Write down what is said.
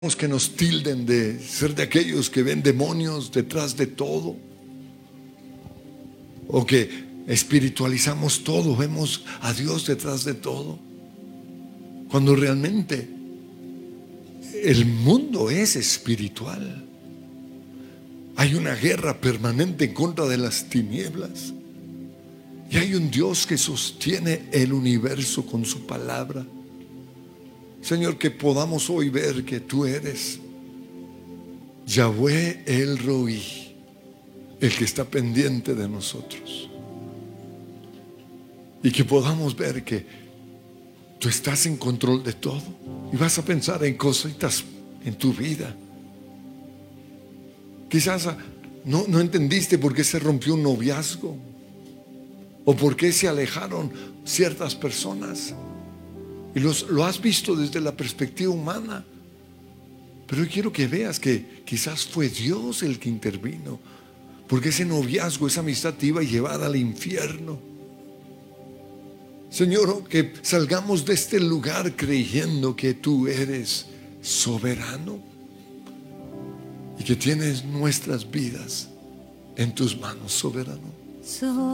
Que nos tilden de ser de aquellos que ven demonios detrás de todo, o que espiritualizamos todo, vemos a Dios detrás de todo, cuando realmente el mundo es espiritual. Hay una guerra permanente en contra de las tinieblas, y hay un Dios que sostiene el universo con su palabra. Señor, que podamos hoy ver que tú eres Yahweh el Roí, el que está pendiente de nosotros, y que podamos ver que tú estás en control de todo. Y vas a pensar en cositas en tu vida. Quizás no entendiste por qué se rompió un noviazgo, o por qué se alejaron ciertas personas, y lo has visto desde la perspectiva humana. Pero yo quiero que veas que quizás fue Dios el que intervino, porque ese noviazgo, esa amistad te iba a llevar al infierno. Señor, que salgamos de este lugar creyendo que tú eres soberano y que tienes nuestras vidas en tus manos, soberano.